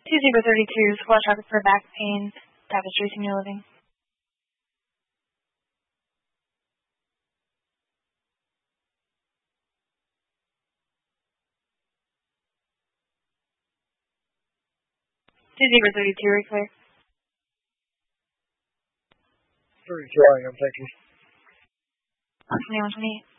2032, squash target for back pain, type of street senior living. Two zero 32, clear. 32, I am, thank you. 2128.